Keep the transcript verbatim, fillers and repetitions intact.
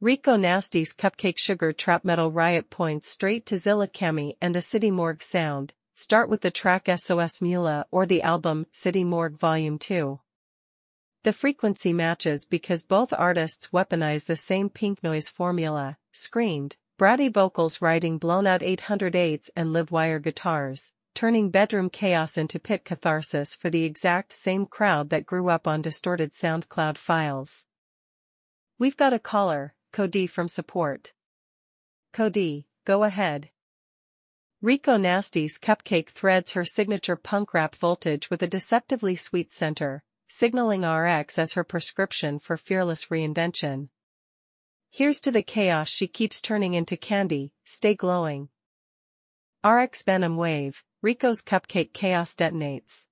Rico Nasty's Cupcake Sugar Trap Metal Riot points straight to Zilla Kami and the City Morgue sound. Start with the track S O S Mula or the album City Morgue Volume two. The frequency matches because both artists weaponize the same pink noise formula, screamed, bratty vocals riding blown-out eight hundred eights and live wire guitars, turning bedroom chaos into pit catharsis for the exact same crowd that grew up on distorted SoundCloud files. We've got a caller, Cody from support. Cody, go ahead. Rico Nasty's Cupcake threads her signature punk rap voltage with a deceptively sweet center, signaling R X as her prescription for fearless reinvention. Here's to the chaos she keeps turning into candy, stay glowing. R X Venom Wave, Rico's Cupcake chaos detonates.